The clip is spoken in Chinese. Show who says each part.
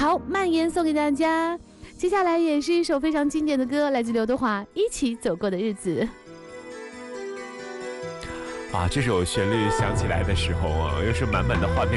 Speaker 1: 好，蔓延送给大家。接下来也是一首非常经典的歌，来自刘德华，《一起走过的日子》。
Speaker 2: 啊，这首旋律响起来的时候啊，又是满满的画面